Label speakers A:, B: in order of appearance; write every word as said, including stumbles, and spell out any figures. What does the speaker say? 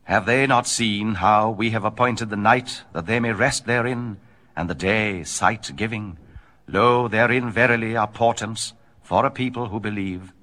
A: Have they not seen how we have appointed the night, that they may rest therein, and the day sight-giving? Lo, therein verily are portents for a people who believe.